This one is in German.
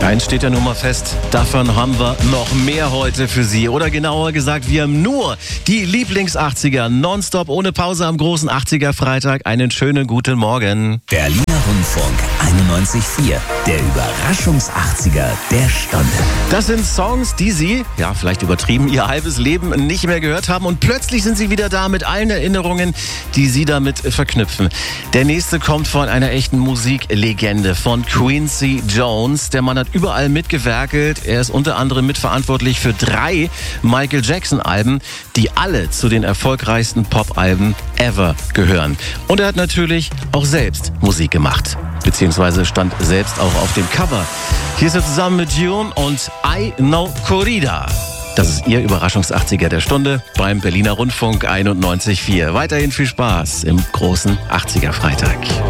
Eins steht ja nun mal fest, davon haben wir noch mehr heute für Sie. Oder genauer gesagt, wir haben nur die Lieblings-80er nonstop ohne Pause am großen 80er-Freitag. Einen schönen guten Morgen. Berliner Rundfunk 91.4, der Überraschungs-80er der Stunde. Das sind Songs, die Sie, ja vielleicht übertrieben, Ihr halbes Leben nicht mehr gehört haben. Und plötzlich sind sie wieder da mit allen Erinnerungen, die Sie damit verknüpfen. Der nächste kommt von einer echten Musiklegende, von Quincy Jones. Der Mann hat überall mitgewerkelt. Er ist unter anderem mitverantwortlich für 3 Michael Jackson-Alben, die alle zu den erfolgreichsten Pop-Alben ever gehören. Und er hat natürlich auch selbst Musik gemacht, beziehungsweise stand selbst auch auf dem Cover. Hier ist er zusammen mit June und I Know Corrida. Das ist Ihr Überraschungs-80er der Stunde beim Berliner Rundfunk 91.4. Weiterhin viel Spaß im großen 80er-Freitag.